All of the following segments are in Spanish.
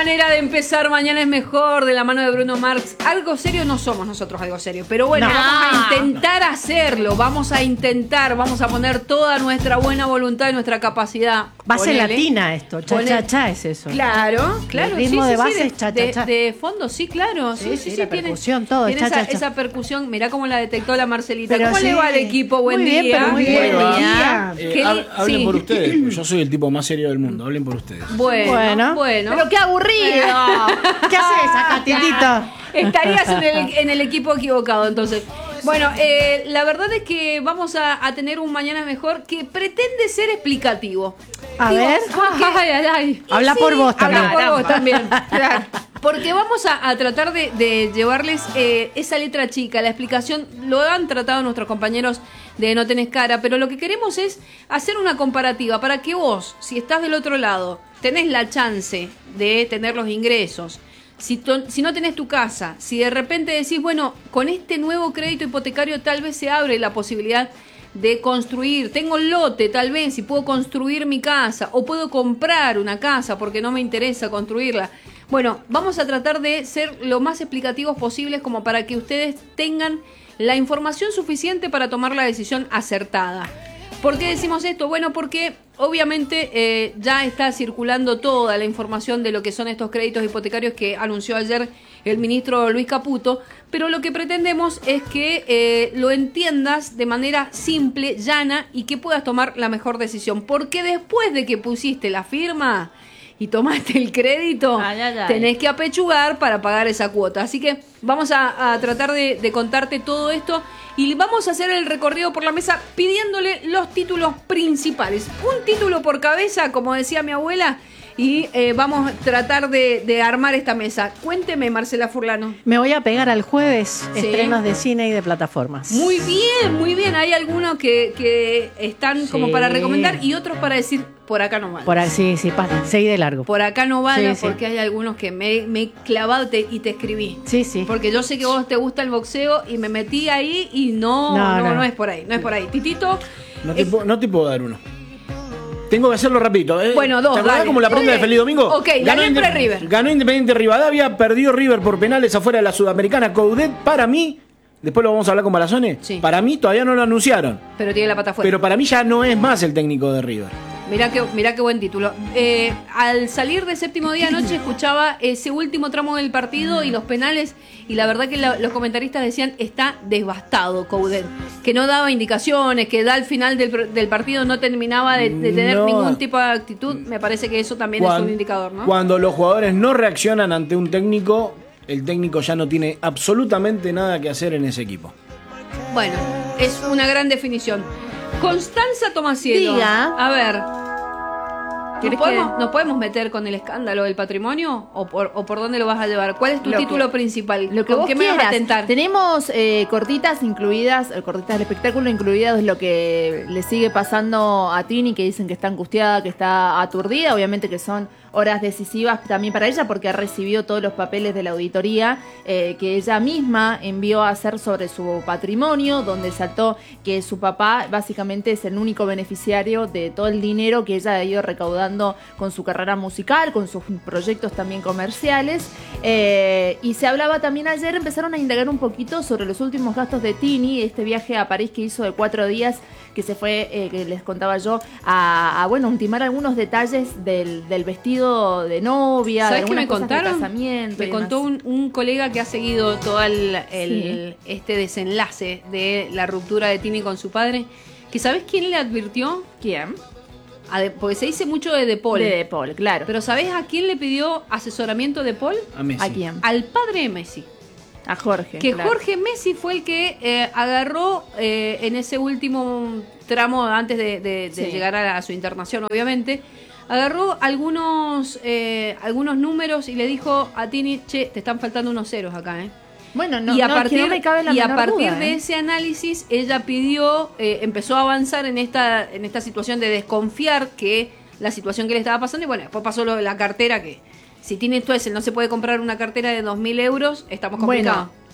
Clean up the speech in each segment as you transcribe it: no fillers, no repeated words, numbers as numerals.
manera de empezar Mañana es Mejor, de la mano de Bruno Marx. Algo serio no somos nosotros, algo serio. Pero bueno, vamos a intentar hacerlo. Vamos a poner toda nuestra buena voluntad y nuestra capacidad. Base latina esto, cha-cha-cha es eso. Claro. El ritmo de base es cha-cha-cha. De fondo, sí, claro. Sí, la percusión, todo. Tiene esa percusión. Mirá cómo la detectó la Marcelita. Pero ¿Cómo le va al equipo? Buen día. Muy bien. Hablen por ustedes, porque yo soy el tipo más serio del mundo. Hablen por ustedes. Bueno. Pero qué aburrido. ¿Qué haces acá, Titito? Estarías en el equipo equivocado, entonces. Bueno, la verdad es que vamos a tener un Mañana Mejor que pretende ser explicativo. A ver. Habla por vos también. Habla por vos también. Claro. Porque vamos a tratar de llevarles esa letra chica, la explicación. Lo han tratado nuestros compañeros de No Tenés Cara, pero lo que queremos es hacer una comparativa para que vos, si estás del otro lado, tenés la chance de tener los ingresos. Si no tenés tu casa, si de repente decís, bueno, con este nuevo crédito hipotecario tal vez se abre la posibilidad de construir, tengo el lote tal vez, si puedo construir mi casa o puedo comprar una casa porque no me interesa construirla. Bueno, vamos a tratar de ser lo más explicativos posibles como para que ustedes tengan la información suficiente para tomar la decisión acertada. ¿Por qué decimos esto? Bueno, porque obviamente ya está circulando toda la información de lo que son estos créditos hipotecarios que anunció ayer el ministro Luis Caputo, pero lo que pretendemos es que lo entiendas de manera simple, llana y que puedas tomar la mejor decisión. Porque después de que pusiste la firma y tomaste el crédito, tenés que apechugar para pagar esa cuota. Así que vamos a tratar de contarte todo esto y vamos a hacer el recorrido por la mesa pidiéndole los títulos principales. Un título por cabeza, como decía mi abuela, y vamos a tratar de armar esta mesa. Cuénteme, Marcela Furlano. Me voy a pegar al jueves, estrenos de cine y de plataformas. Muy bien. Hay algunos que están como para recomendar y otros para decir, por acá no vale. Sí, seguí de largo. Por acá no vale porque hay algunos que me he clavado y te escribí. Sí. Porque yo sé que vos te gusta el boxeo y me metí ahí y no es por ahí. No es por ahí. Titito. No te puedo dar uno. Tengo que hacerlo rapidito. Bueno, dos. ¿Te acordás como la pregunta de Feliz Domingo? Ok, River. Ganó Independiente Rivadavia, perdió River por penales afuera de la Sudamericana. Coudet, para mí, después lo vamos a hablar con Balazone. Sí. Para mí todavía no lo anunciaron. Pero tiene la pata fuera. Pero para mí ya no es más el técnico de River. Mirá qué buen título. Al salir de séptimo día anoche escuchaba ese último tramo del partido y los penales, y la verdad que los comentaristas decían está devastado Coudet, que no daba indicaciones, que al final del partido no terminaba de tener ningún tipo de actitud. Me parece que eso también es un indicador, ¿no? Cuando los jugadores no reaccionan ante un técnico, el técnico ya no tiene absolutamente nada que hacer en ese equipo. Bueno, es una gran definición. Constanza Tomasiello. Diga. A ver. ¿Nos podemos meter con el escándalo del patrimonio? ¿O por dónde lo vas a llevar? ¿Cuál es tu título principal? Lo que vos ¿Qué me vas a tentar? Tenemos cortitas incluidas, cortitas del espectáculo incluidas, lo que le sigue pasando a Tini, que dicen que está angustiada, que está aturdida. Obviamente que son horas decisivas también para ella porque ha recibido todos los papeles de la auditoría que ella misma envió a hacer sobre su patrimonio, donde saltó que su papá básicamente es el único beneficiario de todo el dinero que ella ha ido recaudando con su carrera musical, con sus proyectos también comerciales. Y se hablaba también ayer, empezaron a indagar un poquito sobre los últimos gastos de Tini, este viaje a París que hizo de 4 días, que se fue, que les contaba yo, a ultimar algunos detalles del vestido de novia, de algunas cosas de casamiento. Me contó un colega que ha seguido todo este desenlace de la ruptura de Tini con su padre, que ¿sabés quién le advirtió? ¿Quién? Porque se dice mucho de De Paul. De De Paul, claro. Pero ¿sabés a quién le pidió asesoramiento De Paul? A Messi. ¿A quién? Al padre de Messi. A Jorge. Que claro. Jorge Messi fue el que agarró en ese último tramo antes de llegar a su internación, obviamente. Agarró algunos números y le dijo a Tini, che, te están faltando unos ceros acá, ¿eh? Bueno, a partir duda, de ese análisis, ella pidió, empezó a avanzar en esta situación de desconfiar que la situación que le estaba pasando, y bueno, después pasó lo de la cartera, que si Tini Stoessel no se puede comprar una cartera de 2.000 euros, estamos complicados. Bueno,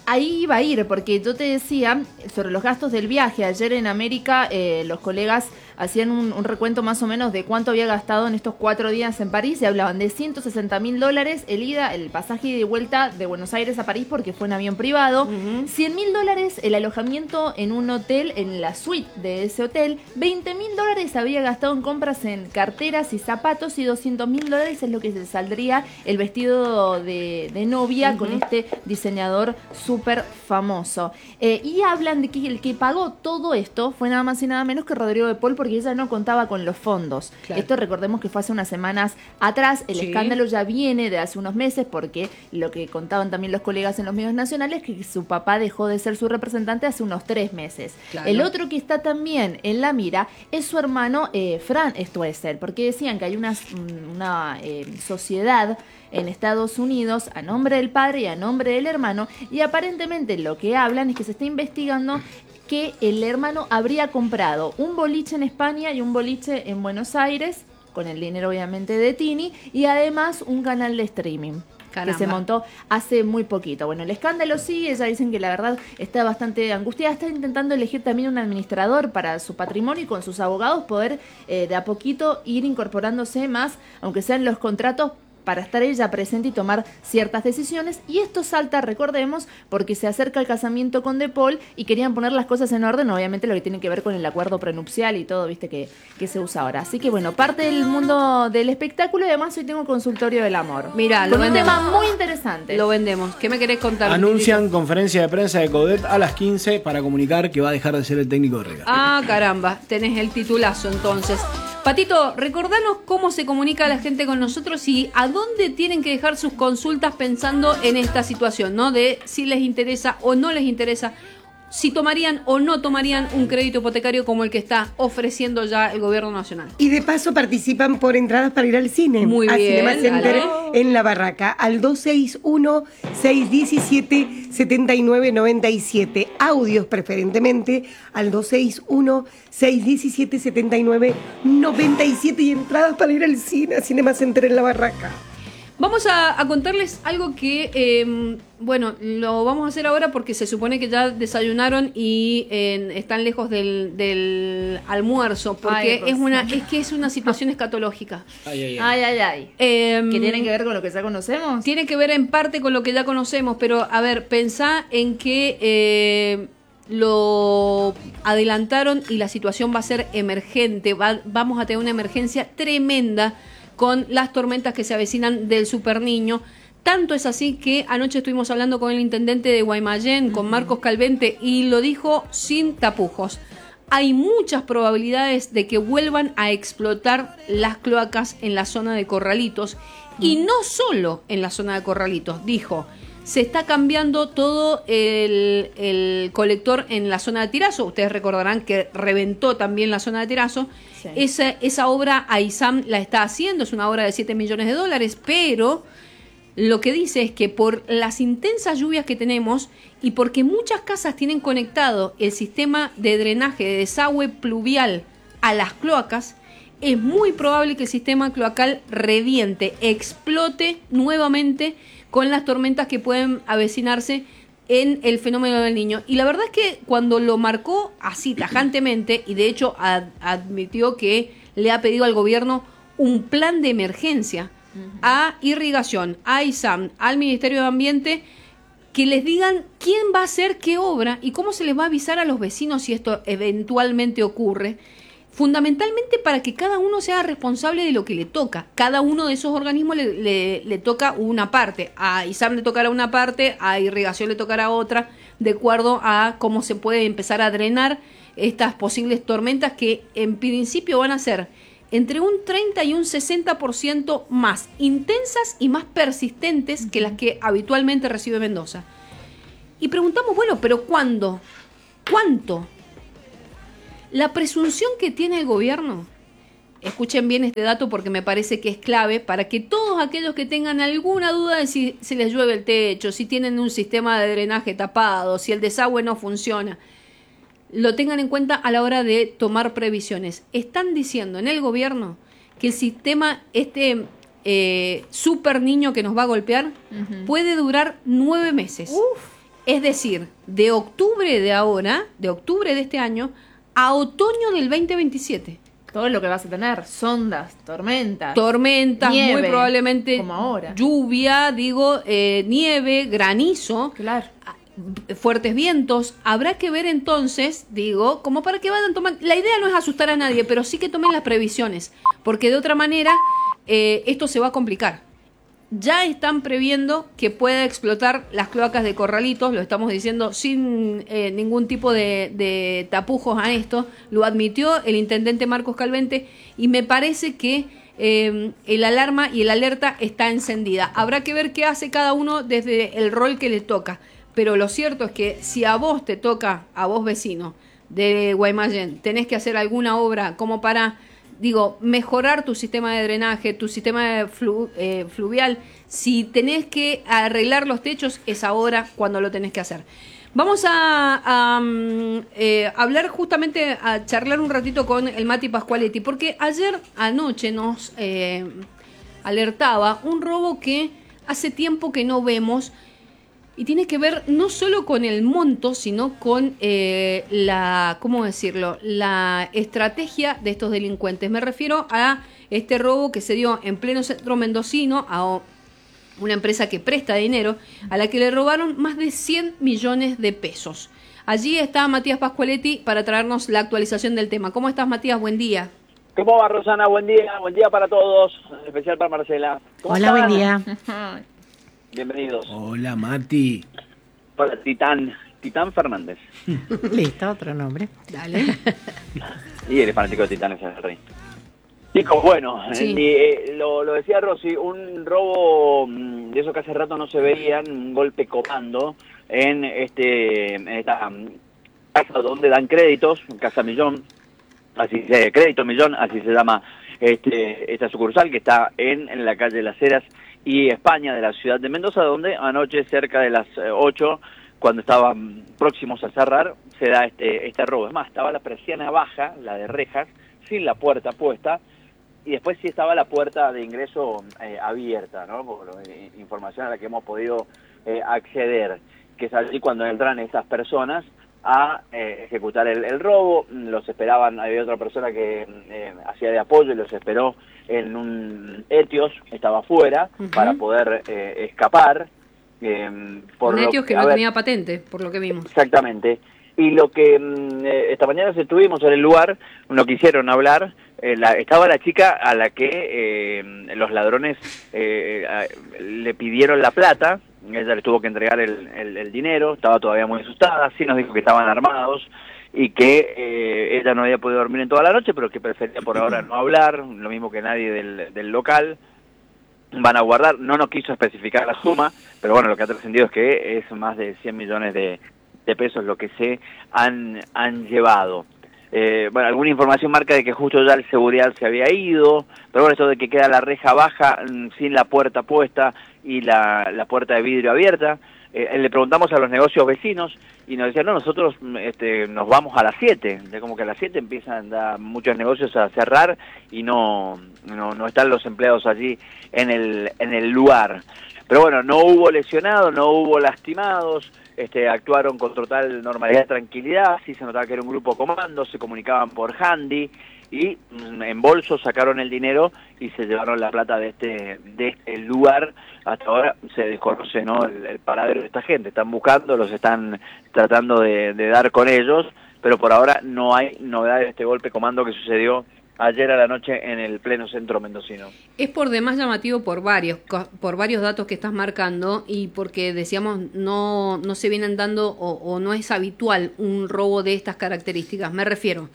ahí iba a ir, porque yo te decía sobre los gastos del viaje. Ayer en América los colegas hacían un recuento más o menos de cuánto había gastado en estos 4 días en París y hablaban de $160.000 el pasaje y de vuelta de Buenos Aires a París porque fue en avión privado, $100.000 el alojamiento en un hotel, en la suite de ese hotel, $20.000 había gastado en compras en carteras y zapatos y $200.000 es lo que se saldría el vestido de novia con este diseñador súper famoso. Y hablan de que el que pagó todo esto fue nada más y nada menos que Rodrigo de Paul, porque ella no contaba con los fondos. Claro. Esto recordemos que fue hace unas semanas atrás. El escándalo ya viene de hace unos meses, porque lo que contaban también los colegas en los medios nacionales es que su papá dejó de ser su representante hace unos 3 meses. Claro. El otro que está también en la mira es su hermano Fran Stoessel, porque decían que hay una sociedad en Estados Unidos a nombre del padre y a nombre del hermano, y aparentemente lo que hablan es que se está investigando que el hermano habría comprado un boliche en España y un boliche en Buenos Aires, con el dinero obviamente de Tini, y además un canal de streaming. Caramba. Que se montó hace muy poquito. Bueno, el escándalo sigue, ella dicen que la verdad está bastante angustiada, está intentando elegir también un administrador para su patrimonio y con sus abogados poder de a poquito ir incorporándose más, aunque sean los contratos, para estar ella presente y tomar ciertas decisiones. Y esto salta, recordemos, porque se acerca el casamiento con De Paul y querían poner las cosas en orden, obviamente lo que tiene que ver con el acuerdo prenupcial y todo, viste, que se usa ahora. Así que bueno, parte del mundo del espectáculo, y además hoy tengo consultorio del amor. Mirá, con un tema muy interesante. Lo vendemos. ¿Qué me querés contar? Anuncian conferencia de prensa de Coudet a las 15 para comunicar que va a dejar de ser el técnico de River. Ah, caramba, tenés el titulazo entonces. Patito, recordanos cómo se comunica la gente con nosotros y a dónde tienen que dejar sus consultas pensando en esta situación, ¿no? De si les interesa o no les interesa, si tomarían o no tomarían un crédito hipotecario como el que está ofreciendo ya el gobierno nacional. Y de paso participan por entradas para ir al cine. Muy a bien. Cinema Center en La Barraca, al 261-617-7997. Audios preferentemente al 261-617-7997 y entradas para ir al cine, a Cinema Center en La Barraca. Vamos a contarles algo que, bueno, lo vamos a hacer ahora porque se supone que ya desayunaron y están lejos del almuerzo, porque es una situación escatológica. Ay. ¿Que tienen que ver con lo que ya conocemos? Tiene que ver en parte con lo que ya conocemos, pero a ver, pensá en que lo adelantaron y la situación va a ser emergente, vamos a tener una emergencia tremenda con las tormentas que se avecinan del Super Niño. Tanto es así que anoche estuvimos hablando con el intendente de Guaymallén, con Marcos Calvente, y lo dijo sin tapujos. Hay muchas probabilidades de que vuelvan a explotar las cloacas en la zona de Corralitos, y no solo en la zona de Corralitos, dijo. Se está cambiando todo el colector en la zona de Tirazo. Ustedes recordarán que reventó también la zona de Tirazo. Sí. Esa obra AISAM la está haciendo, es una obra de $7 millones, pero lo que dice es que por las intensas lluvias que tenemos y porque muchas casas tienen conectado el sistema de drenaje de desagüe pluvial a las cloacas, es muy probable que el sistema cloacal reviente, explote nuevamente con las tormentas que pueden avecinarse en el fenómeno del Niño. Y la verdad es que cuando lo marcó así tajantemente, y de hecho admitió que le ha pedido al gobierno un plan de emergencia a Irrigación, a ISAM, al Ministerio de Ambiente, que les digan quién va a hacer qué obra y cómo se les va a avisar a los vecinos si esto eventualmente ocurre. Fundamentalmente para que cada uno sea responsable de lo que le toca. Cada uno de esos organismos le toca una parte. A ISAM le tocará una parte, a Irrigación le tocará otra, de acuerdo a cómo se puede empezar a drenar estas posibles tormentas que en principio van a ser entre un 30 y un 60% más intensas y más persistentes que las que habitualmente recibe Mendoza. Y preguntamos, bueno, pero ¿cuándo? ¿Cuánto? La presunción que tiene el gobierno, escuchen bien este dato porque me parece que es clave para que todos aquellos que tengan alguna duda de si se les llueve el techo, si tienen un sistema de drenaje tapado, si el desagüe no funciona, lo tengan en cuenta a la hora de tomar previsiones. Están diciendo en el gobierno que el sistema, Super Niño que nos va a golpear, puede durar 9 meses. Es decir, de octubre de ahora, de octubre de este año, a otoño del 2027. Todo lo que vas a tener, sondas, tormentas, Nieve, muy probablemente como ahora. lluvia, nieve, granizo, Claro. fuertes vientos. Habrá que ver entonces, como para que vayan tomando. La idea no es asustar a nadie, pero sí que tomen las previsiones, porque de otra manera esto se va a complicar. Ya están previendo que pueda explotar las cloacas de Corralitos, lo estamos diciendo sin ningún tipo de tapujos a esto. Lo admitió el intendente Marcos Calvente y me parece que el alarma y el alerta está encendida. Habrá que ver qué hace cada uno desde el rol que le toca. Pero lo cierto es que si a vos te toca, a vos vecino de Guaymallén, tenés que hacer alguna obra como para... mejorar tu sistema de drenaje, tu sistema fluvial. Si tenés que arreglar los techos, es ahora cuando lo tenés que hacer. Vamos a hablar justamente, a charlar un ratito con el Mati Pascualetti, porque anoche nos alertaba un robo que hace tiempo que no vemos. Y tiene que ver no solo con el monto, sino con la estrategia de estos delincuentes. Me refiero a este robo que se dio en pleno centro mendocino a una empresa que presta dinero, a la que le robaron más de 100 millones de pesos. Allí está Matías Pascualetti para traernos la actualización del tema. ¿Cómo estás, Matías? Buen día. ¿Cómo va, Rosana? Buen día para todos, en especial para Marcela. Hola, buen día. Bienvenidos. Hola, Mati. Para Titán Fernández. Listo, otro nombre. Dale. Y el fanático de Titán es el rey. Chicos, bueno, Sí. Lo decía Rosy, un robo de esos que hace rato no se veían, un golpe comando en esta casa donde dan créditos, Casa Millón, Crédito Millón, así se llama esta sucursal que está en la calle Las Heras y España de la ciudad de Mendoza, donde anoche cerca de las 8, cuando estaban próximos a cerrar, se da este robo. Es más, estaba la persiana baja, la de rejas, sin la puerta puesta, y después sí estaba la puerta de ingreso abierta, ¿no? Por información a la que hemos podido acceder, que es allí cuando entran estas personas a ejecutar el robo. Los esperaban, había otra persona que hacía de apoyo y los esperó en un Etios, estaba afuera, para poder escapar. Un Etios que no tenía patente, por lo que vimos. Exactamente. Y lo que esta mañana estuvimos en el lugar, no quisieron hablar, estaba la chica a la que los ladrones le pidieron la plata. Ella le tuvo que entregar el dinero, estaba todavía muy asustada, sí nos dijo que estaban armados y que ella no había podido dormir en toda la noche, pero que prefería por ahora no hablar, lo mismo que nadie del local. Van a guardar, no nos quiso especificar la suma, pero bueno, lo que ha trascendido es que es más de 100 millones de pesos lo que se han llevado. Bueno, alguna información marca de que justo ya el seguridad se había ido, pero bueno, esto de que queda la reja baja sin la puerta puesta y la puerta de vidrio abierta. Le preguntamos a los negocios vecinos y nos decían, no, nosotros nos vamos a las 7, como que a las 7 empiezan muchos negocios a cerrar y no están los empleados allí en el lugar. Pero bueno, no hubo lesionados, no hubo lastimados. Actuaron con total normalidad y tranquilidad, sí se notaba que era un grupo comando, se comunicaban por handy y en bolsos sacaron el dinero y se llevaron la plata de este lugar. Hasta ahora se desconoce, ¿no?, el paradero de esta gente, están buscando, los están tratando de dar con ellos, pero por ahora no hay novedad de este golpe comando que sucedió ayer a la noche en el pleno centro mendocino. Es por demás llamativo por varios datos que estás marcando y porque decíamos no se vienen dando o no es habitual un robo de estas características. Me refiero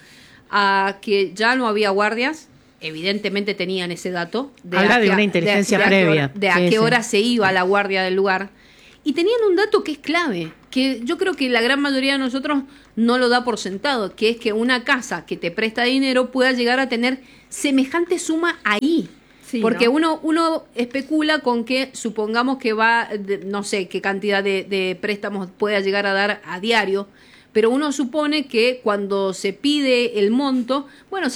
a que ya no había guardias, evidentemente tenían ese dato. Habla de una inteligencia previa. De a qué hora se iba la guardia del lugar. Y tenían un dato que es clave, que yo creo que la gran mayoría de nosotros no lo da por sentado, que es que una casa que te presta dinero pueda llegar a tener semejante suma ahí. Sí, porque ¿no? uno especula con que supongamos que no sé qué cantidad de préstamos pueda llegar a dar a diario, pero uno supone que cuando se pide el monto, bueno,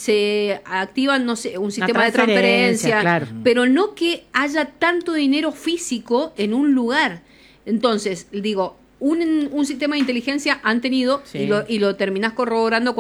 se activan, no sé, un sistema de transferencia, claro, pero no que haya tanto dinero físico en un lugar. Entonces, digo, un sistema de inteligencia han tenido Sí. y lo terminás corroborando